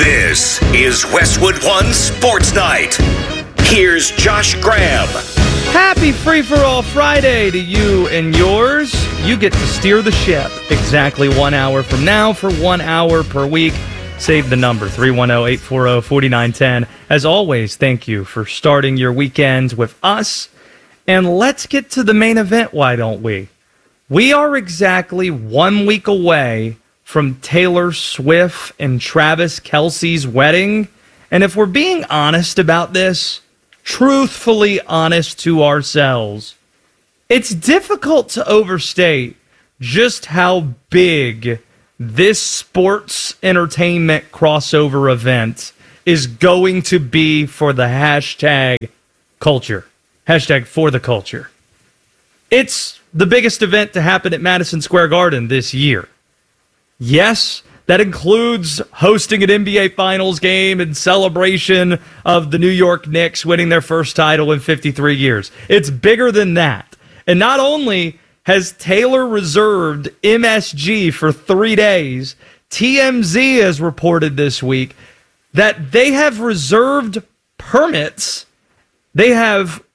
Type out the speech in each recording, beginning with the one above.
This is Westwood One Sports Night. Here's Josh Graham. Happy Free-for-All Friday to you and yours. You get to steer the ship exactly 1 hour from now for 1 hour per week. Save the number, 310-840-4910. As always, thank you for starting your weekends with us. And let's get to the main event, why don't we? We are exactly 1 week away from Taylor Swift and Travis Kelce's wedding. And if we're being honest about this, truthfully honest to ourselves, it's difficult to overstate just how big this sports entertainment crossover event is going to be for the hashtag culture. Hashtag for the culture. It's the biggest event to happen at Madison Square Garden this year. Yes, that includes hosting an NBA Finals game in celebration of the New York Knicks winning their first title in 53 years. It's bigger than that. And not only has Taylor reserved MSG for 3 days, TMZ has reported this week that they have reserved permits. They have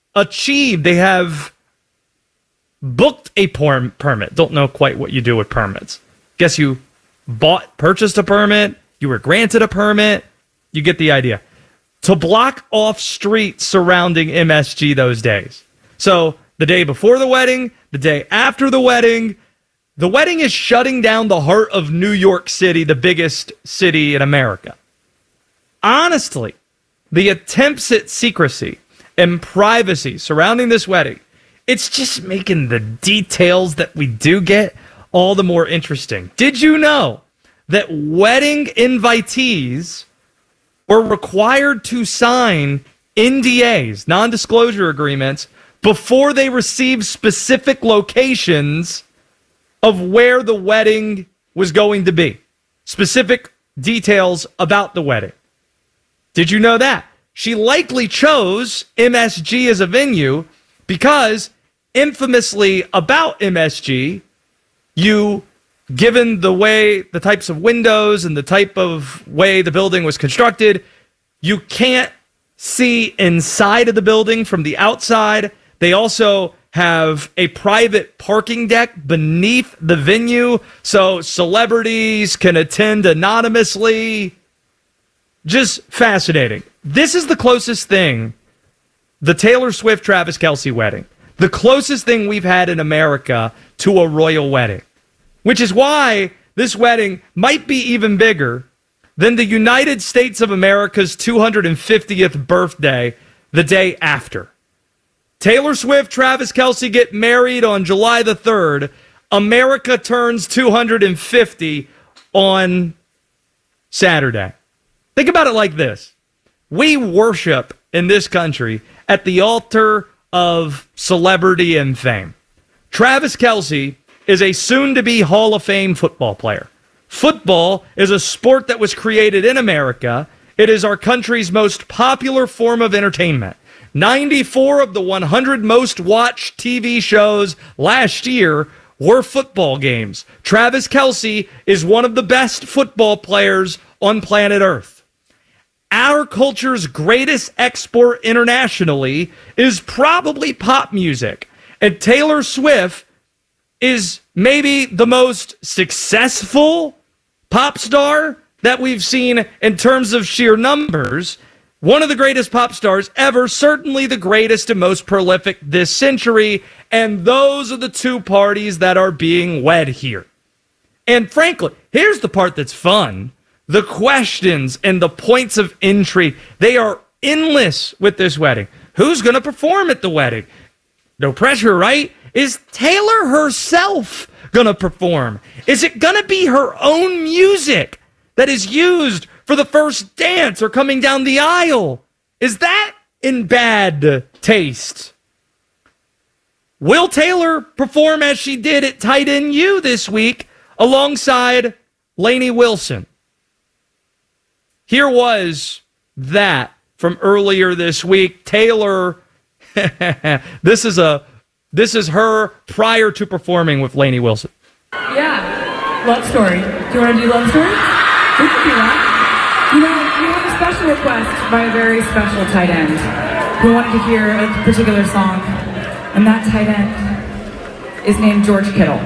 booked a permit. Don't know quite what you do with permits. Guess you purchased a permit, you were granted a permit, you get the idea. To block off streets surrounding MSG those days. So the day before the wedding, the day after the wedding is shutting down the heart of New York City, the biggest city in America. Honestly, the attempts at secrecy and privacy surrounding this wedding, it's just making the details that we do get all the more interesting. Did you know that wedding invitees were required to sign NDAs, non-disclosure agreements, before they received specific locations of where the wedding was going to be? Specific details about the wedding. Did you know that? She likely chose MSG as a venue because, infamously about MSG, given the types of windows and the type of way the building was constructed, you can't see inside of the building from the outside. They also have a private parking deck beneath the venue, so celebrities can attend anonymously. Just fascinating. This is the closest thing, the Taylor Swift-Travis Kelce wedding, the closest thing we've had in America to a royal wedding, which is why this wedding might be even bigger than the United States of America's 250th birthday the day after. Taylor Swift, Travis Kelce get married on July the 3rd. America turns 250 on Saturday. Think about it like this. We worship in this country at the altar of celebrity and fame. Travis Kelce is a soon-to-be Hall of Fame football player. Football is a sport that was created in America. It is our country's most popular form of entertainment. 94 of the 100 most watched TV shows last year were football games. Travis Kelce is one of the best football players on planet Earth. Our culture's greatest export internationally is probably pop music. And Taylor Swift is maybe the most successful pop star that we've seen in terms of sheer numbers. One of the greatest pop stars ever, certainly the greatest and most prolific this century. And those are the two parties that are being wed here. And frankly, here's the part that's fun. The questions and the points of intrigue, they are endless with this wedding. Who's going to perform at the wedding? No pressure, right? Is Taylor herself going to perform? Is it going to be her own music that is used for the first dance or coming down the aisle? Is that in bad taste? Will Taylor perform as she did at Tight End U this week alongside Lainey Wilson? Here was that from earlier this week. Taylor, this is her prior to performing with Lainey Wilson. Yeah, love story. Do you want to do love story? We can do that. You know, we have a special request by a very special tight end who wanted to hear a particular song, and that tight end is named George Kittle.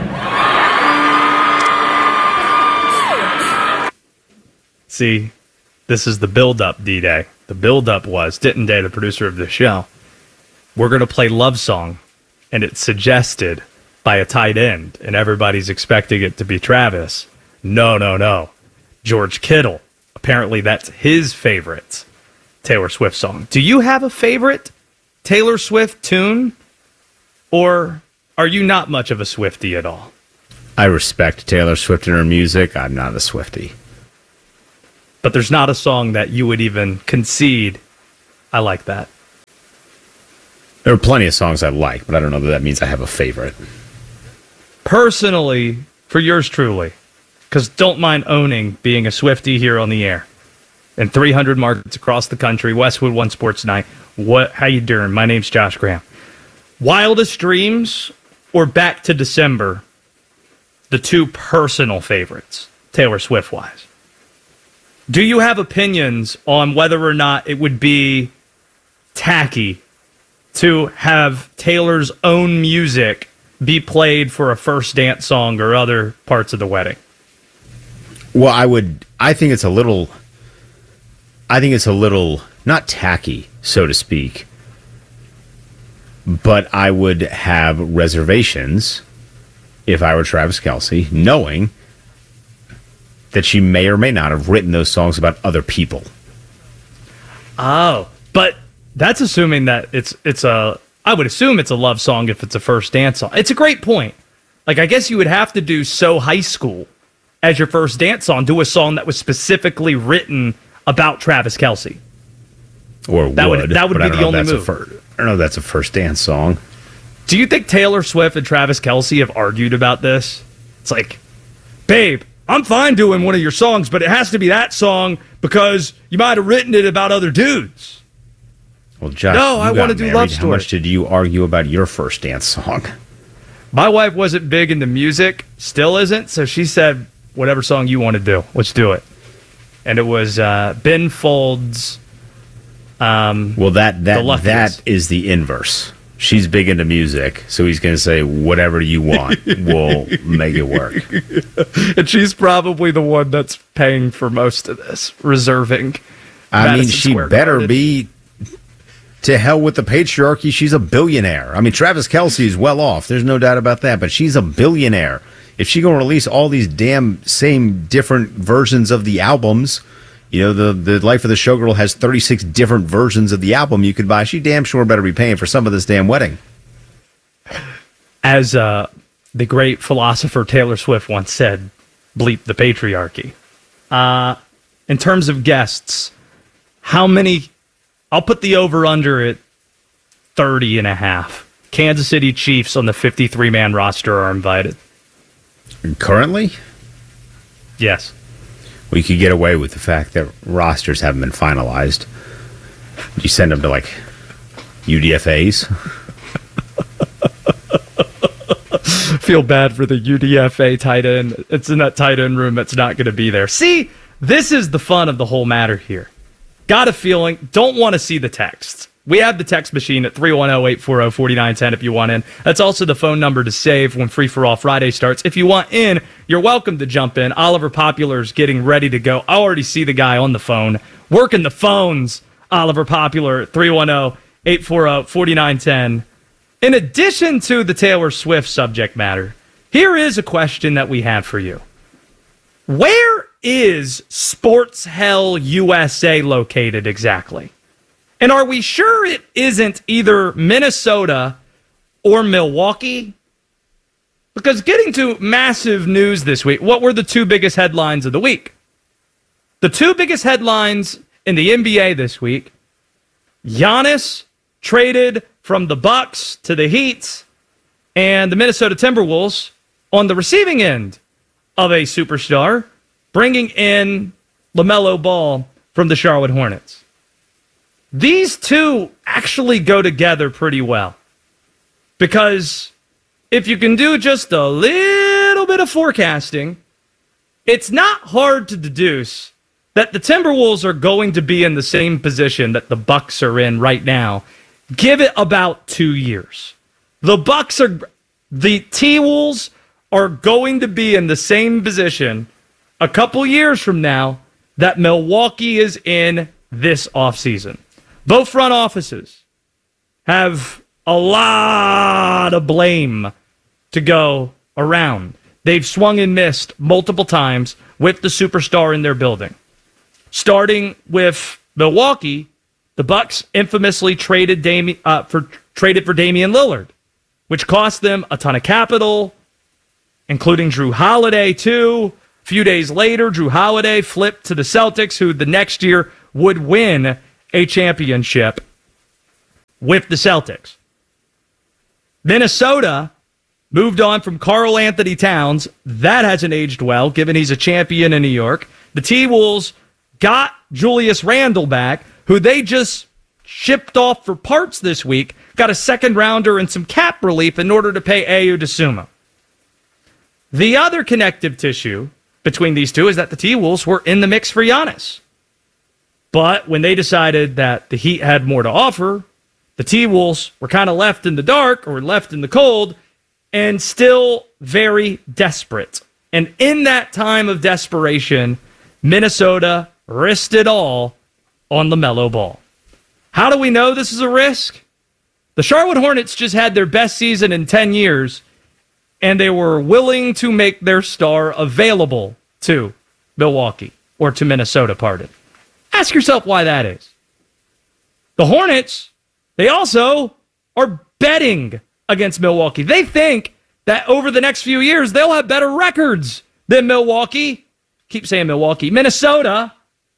See, this is the build-up, D-Day. The build-up was, Denton Day, the producer of the show, we're going to play Love Song, and it's suggested by a tight end, and everybody's expecting it to be Travis. No. George Kittle. Apparently, that's his favorite Taylor Swift song. Do you have a favorite Taylor Swift tune, or are you not much of a Swiftie at all? I respect Taylor Swift and her music. I'm not a Swiftie. But there's not a song that you would even concede, I like that. There are plenty of songs I like, but I don't know that means I have a favorite. Personally, for yours truly, because don't mind owning being a Swiftie here on the air. In 300 markets across the country, Westwood One Sports Night. How you doing? My name's Josh Graham. Wildest Dreams or Back to December, the two personal favorites, Taylor Swift-wise. Do you have opinions on whether or not it would be tacky to have Taylor's own music be played for a first dance song or other parts of the wedding? Well, I think it's a little not tacky, so to speak, but I would have reservations if I were Travis Kelce, knowing that she may or may not have written those songs about other people. Oh, but that's assuming that I would assume it's a love song if it's a first dance song. It's a great point. Like, I guess you would have to do So High School as your first dance song, do a song that was specifically written about Travis Kelce. Or that would be the only move. I don't know if that's a first dance song. Do you think Taylor Swift and Travis Kelce have argued about this? It's like, babe, I'm fine doing one of your songs, but it has to be that song because you might have written it about other dudes. Well, Josh, no, I want to do Love Story. How much did you argue about your first dance song? My wife wasn't big into music, still isn't, so she said, whatever song you want to do, let's do it. And it was Ben Folds. Well, that is the inverse. She's big into music, so he's going to say, whatever you want, we'll make it work. And she's probably the one that's paying for most of this, reserving. I mean, she better be. To hell with the patriarchy. She's a billionaire. I mean, Travis Kelce is well off. There's no doubt about that. But she's a billionaire. If she going to release all these damn same different versions of the albums, you know, the Life of the Showgirl has 36 different versions of the album you could buy. She damn sure better be paying for some of this damn wedding. As the great philosopher Taylor Swift once said, bleep the patriarchy. In terms of guests, how many... I'll put the over-under at 30.5. Kansas City Chiefs on the 53-man roster are invited. Currently? Yes. We could get away with the fact that rosters haven't been finalized. You send them to, like, UDFAs? Feel bad for the UDFA tight end. It's in that tight end room that's not going to be there. See, this is the fun of the whole matter here. Got a feeling, don't want to see the texts. We have the text machine at 310-840-4910 if you want in. That's also the phone number to save when Free For All Friday starts. If you want in, you're welcome to jump in. Oliver Popular's getting ready to go. I already see the guy on the phone. Working the phones, Oliver Popular at 310-840-4910. In addition to the Taylor Swift subject matter, here is a question that we have for you. Where is Sports Hell USA located exactly? And are we sure it isn't either Minnesota or Milwaukee? Because getting to massive news this week, what were the two biggest headlines of the week? The two biggest headlines in the NBA this week, Giannis traded from the Bucks to the Heat, and the Minnesota Timberwolves on the receiving end of a superstar, bringing in LaMelo Ball from the Charlotte Hornets. These two actually go together pretty well. Because if you can do just a little bit of forecasting, it's not hard to deduce that the Timberwolves are going to be in the same position that the Bucks are in right now. Give it about 2 years. The T-Wolves are going to be in the same position a couple years from now that Milwaukee is in this offseason. Both front offices have a lot of blame to go around. They've swung and missed multiple times with the superstar in their building. Starting with Milwaukee, the Bucks infamously traded for Damian Lillard, which cost them a ton of capital, including Drew Holiday, too. A few days later, Drew Holiday flipped to the Celtics, who the next year would win a championship with the Celtics. Minnesota moved on from Karl Anthony Towns. That hasn't aged well, given he's a champion in New York. The T-Wolves got Julius Randle back, who they just shipped off for parts this week, got a second rounder and some cap relief in order to pay Ayo Dosunmu. The other connective tissue between these two is that the T-Wolves were in the mix for Giannis. But when they decided that the Heat had more to offer, the T-Wolves were kind of left in the dark or left in the cold and still very desperate. And in that time of desperation, Minnesota risked it all on LaMelo Ball. How do we know this is a risk? The Charlotte Hornets just had their best season in 10 years, and they were willing to make their star available to Milwaukee, or to Minnesota, pardon. Ask yourself why that is. The Hornets, they also are betting against Milwaukee. They think that over the next few years, they'll have better records than Milwaukee. Keep saying Milwaukee. Minnesota,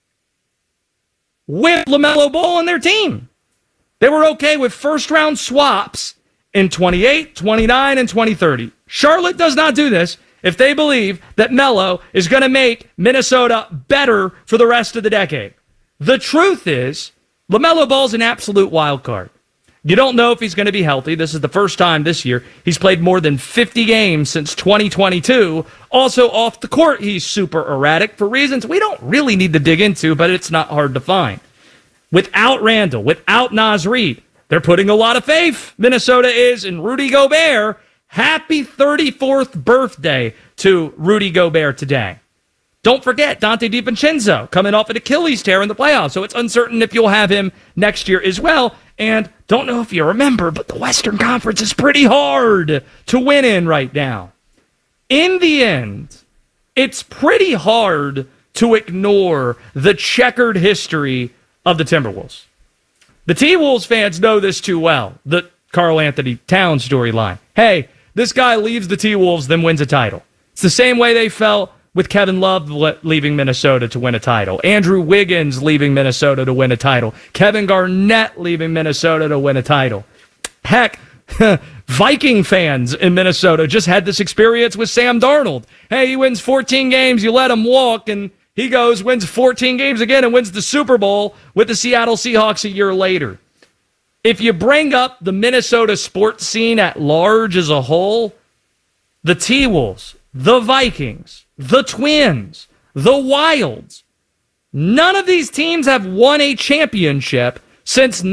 with LaMelo Ball on their team. They were okay with first-round swaps in 28, 29, and 2030. Charlotte does not do this if they believe that Melo is going to make Minnesota better for the rest of the decade. The truth is, LaMelo Ball's an absolute wild card. You don't know if he's going to be healthy. This is the first time this year. He's played more than 50 games since 2022. Also, off the court, he's super erratic for reasons we don't really need to dig into, but it's not hard to find. Without Randall, without Naz Reid, they're putting a lot of faith, Minnesota is, in Rudy Gobert. Happy 34th birthday to Rudy Gobert today. Don't forget Dante DiVincenzo coming off an Achilles tear in the playoffs, so it's uncertain if you'll have him next year as well. And don't know if you remember, but the Western Conference is pretty hard to win in right now. In the end, it's pretty hard to ignore the checkered history of the Timberwolves. The T-Wolves fans know this too well, the Karl Anthony Towns storyline. Hey, this guy leaves the T-Wolves, then wins a title. It's the same way they felt with Kevin Love leaving Minnesota to win a title. Andrew Wiggins leaving Minnesota to win a title. Kevin Garnett leaving Minnesota to win a title. Heck, Viking fans in Minnesota just had this experience with Sam Darnold. Hey, he wins 14 games, you let him walk, and he goes, wins 14 games again, and wins the Super Bowl with the Seattle Seahawks a year later. If you bring up the Minnesota sports scene at large as a whole, the T-Wolves, the Vikings, the Twins, the Wilds, none of these teams have won a championship since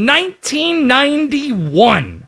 1991.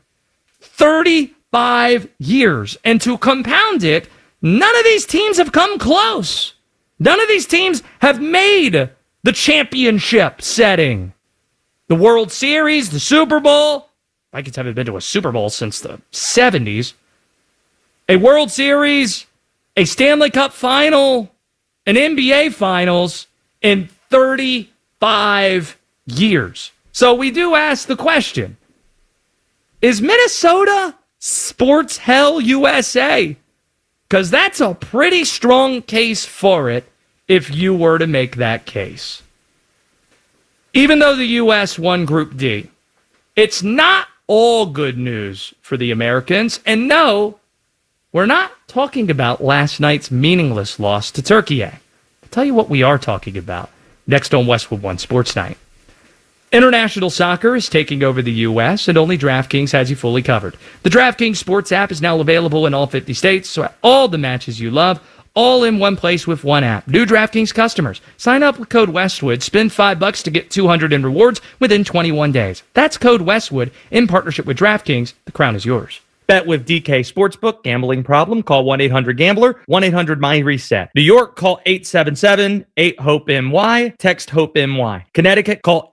35 years. And to compound it, none of these teams have come close. None of these teams have made the championship setting. The World Series, the Super Bowl. Vikings haven't been to a Super Bowl since the 70s. A World Series, a Stanley Cup final, an NBA Finals in 35 years. So we do ask the question, is Minnesota sports hell USA? Because that's a pretty strong case for it if you were to make that case. Even though the U.S. won Group D, it's not all good news for the Americans. And no, we're not talking about last night's meaningless loss to Turkey. I'll tell you what we are talking about next on Westwood One Sports Night. International soccer is taking over the U.S., and only DraftKings has you fully covered. The DraftKings Sports app is now available in all 50 states, so all the matches you love, all in one place with one app. New DraftKings customers, sign up with code Westwood, spend $5 to get $200 in rewards within 21 days. That's code Westwood in partnership with DraftKings. The crown is yours. Bet with DK Sportsbook. Gambling problem? Call 1-800-GAMBLER. 1-800-MY-RESET. New York, call 877-8-HOPE-NY. Text HOPE-NY. Connecticut, call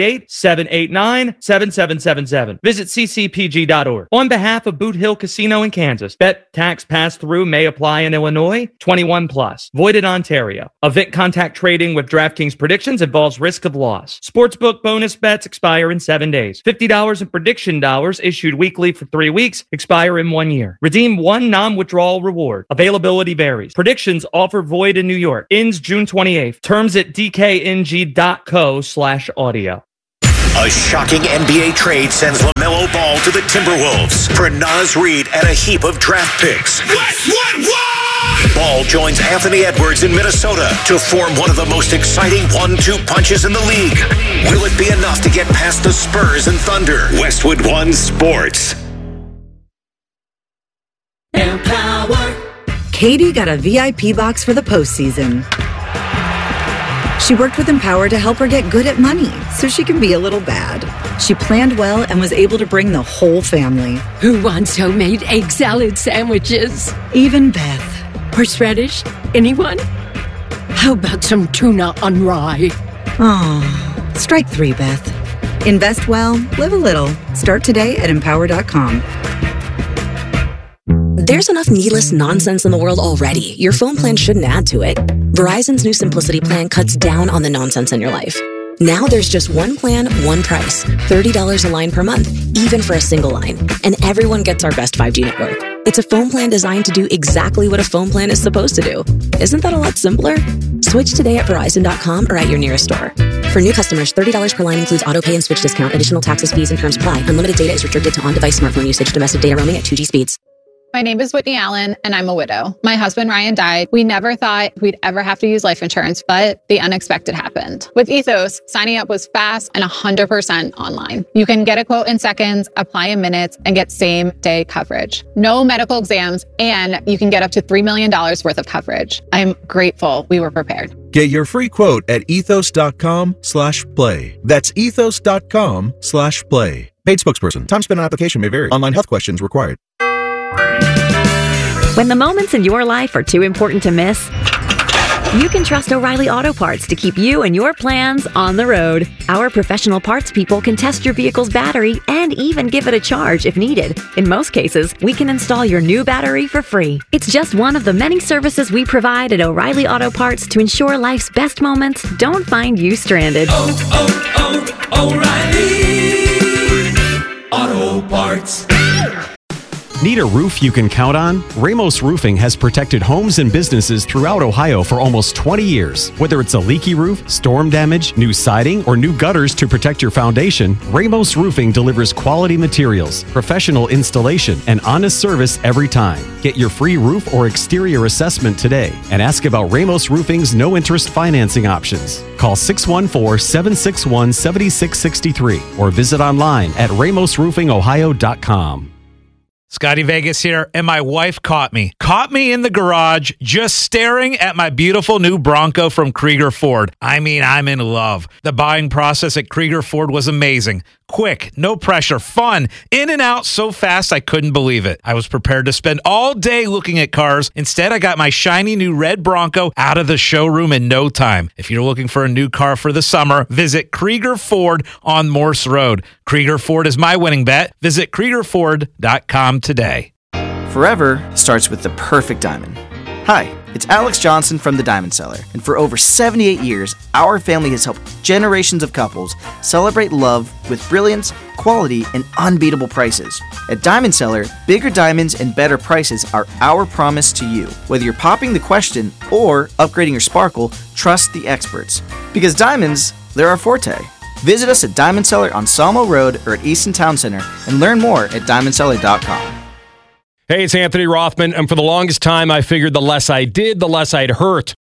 888-789-7777. Visit ccpg.org. On behalf of Boot Hill Casino in Kansas, bet tax pass-through may apply in Illinois. 21 plus. Void in Ontario. Event contact trading with DraftKings predictions involves risk of loss. Sportsbook bonus bets expire in 7 days. $50 in prediction dollars issued weekly for 3 weeks. Expire in 1 year. Redeem one non-withdrawal reward. Availability varies. Predictions offer void in New York. Ends June 28th. Terms at dkng.co/audio. A shocking NBA trade sends LaMelo Ball to the Timberwolves for Naz Reid and a heap of draft picks. Ball joins Anthony Edwards in Minnesota to form one of the most exciting 1-2 punches in the league. Will it be enough to get past the Spurs and Thunder? Westwood One Sports. Empower. Katie got a VIP box for the postseason. She worked with Empower to help her get good at money so she can be a little bad. She planned well and was able to bring the whole family. Who wants homemade egg salad sandwiches? Even Beth. Horseradish? Anyone? How about some tuna on rye? Oh, strike 3, Beth. Invest well, live a little. Start today at Empower.com. There's enough needless nonsense in the world already. Your phone plan shouldn't add to it. Verizon's new Simplicity plan cuts down on the nonsense in your life. Now there's just one plan, one price. $30 a line per month, even for a single line. And everyone gets our best 5G network. It's a phone plan designed to do exactly what a phone plan is supposed to do. Isn't that a lot simpler? Switch today at Verizon.com or at your nearest store. For new customers, $30 per line includes auto pay and switch discount. Additional taxes, fees, and terms apply. Unlimited data is restricted to on-device smartphone usage. Domestic data roaming at 2G speeds. My name is Whitney Allen, and I'm a widow. My husband, Ryan, died. We never thought we'd ever have to use life insurance, but the unexpected happened. With Ethos, signing up was fast and 100% online. You can get a quote in seconds, apply in minutes, and get same-day coverage. No medical exams, and you can get up to $3 million worth of coverage. I'm grateful we were prepared. Get your free quote at ethos.com/play. That's ethos.com/play. Paid spokesperson. Time spent on application may vary. Online health questions required. When the moments in your life are too important to miss, you can trust O'Reilly Auto Parts to keep you and your plans on the road. Our professional parts people can test your vehicle's battery and even give it a charge if needed. In most cases, we can install your new battery for free. It's just one of the many services we provide at O'Reilly Auto Parts to ensure life's best moments don't find you stranded. O'Reilly Auto Parts. Need a roof you can count on? Ramos Roofing has protected homes and businesses throughout Ohio for almost 20 years. Whether it's a leaky roof, storm damage, new siding, or new gutters to protect your foundation, Ramos Roofing delivers quality materials, professional installation, and honest service every time. Get your free roof or exterior assessment today and ask about Ramos Roofing's no-interest financing options. Call 614-761-7663 or visit online at ramosroofingohio.com. Scotty Vegas here, and my wife caught me in the garage just staring at my beautiful new Bronco from Krieger Ford. I mean, I'm in love. The buying process at Krieger Ford was amazing. Quick, no pressure, fun, in and out so fast I couldn't believe it. I was prepared to spend all day looking at cars. Instead, I got my shiny new red Bronco out of the showroom in no time. If you're looking for a new car for the summer, visit Krieger Ford on Morse Road. Krieger Ford is my winning bet. Visit KriegerFord.com today. Forever starts with the perfect diamond. Hi, it's Alex Johnson from The Diamond Seller, and for over 78 years, our family has helped generations of couples celebrate love with brilliance, quality, and unbeatable prices. At Diamond Seller, bigger diamonds and better prices are our promise to you. Whether you're popping the question or upgrading your sparkle, trust the experts. Because diamonds, they're our forte. Visit us at Diamond Seller on Sawmill Road or at Easton Town Center and learn more at diamondseller.com. Hey, it's Anthony Rothman, and for the longest time, I figured the less I did, the less I'd hurt.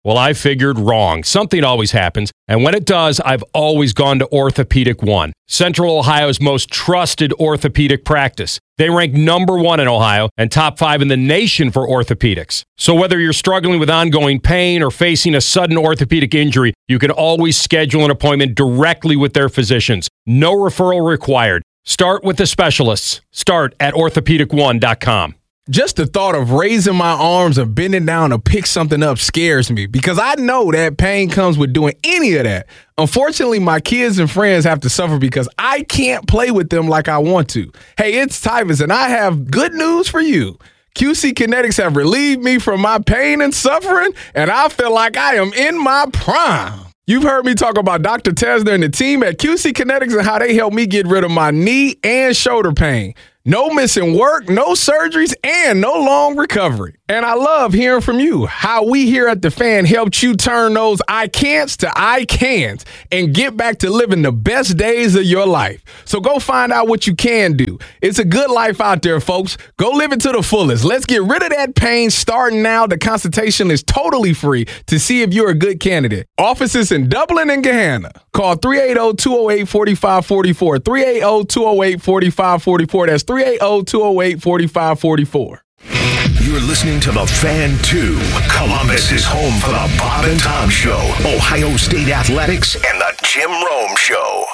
Well, I figured wrong. Something always happens. And when it does, I've always gone to Orthopedic One, Central Ohio's most trusted orthopedic practice. They rank number 1 in Ohio and top 5 in the nation for orthopedics. So whether you're struggling with ongoing pain or facing a sudden orthopedic injury, you can always schedule an appointment directly with their physicians. No referral required. Start with the specialists. Start at orthopedic1.com. Just the thought of raising my arms or bending down to pick something up scares me because I know that pain comes with doing any of that. Unfortunately, my kids and friends have to suffer because I can't play with them like I want to. Hey, it's Tyvus, and I have good news for you. QC Kinetics have relieved me from my pain and suffering, and I feel like I am in my prime. You've heard me talk about Dr. Tesner and the team at QC Kinetics and how they helped me get rid of my knee and shoulder pain. No missing work, no surgeries, and no long recovery. And I love hearing from you, how we here at The Fan helped you turn those I can'ts to I can't and get back to living the best days of your life. So go find out what you can do. It's a good life out there, folks. Go live it to the fullest. Let's get rid of that pain starting now. The consultation is totally free to see if you're a good candidate. Offices in Dublin and Gahanna. Call 380-208-4544. 380-208-4544. That's 380-208-4544. You're listening to The Fan 2. Columbus is home for the Bob and Tom Show, Ohio State Athletics, and the Jim Rome Show.